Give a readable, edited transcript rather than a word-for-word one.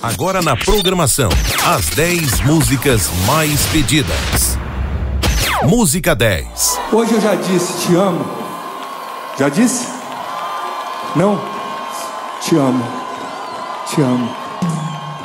Agora na programação, as 10 músicas mais pedidas. Música 10. Hoje eu já disse, te amo. Já disse? Não? Te amo. Te amo.